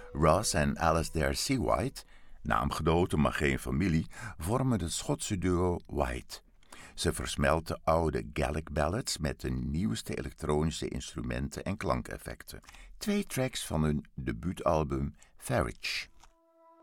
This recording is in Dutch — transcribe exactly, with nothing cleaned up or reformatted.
Ross en Alasdair Seawhite, naamgenoten maar geen familie, vormen het Schotse duo White. Ze versmelten oude Gaelic ballads met de nieuwste elektronische instrumenten en klankeffecten. Twee tracks van hun debuutalbum Farage.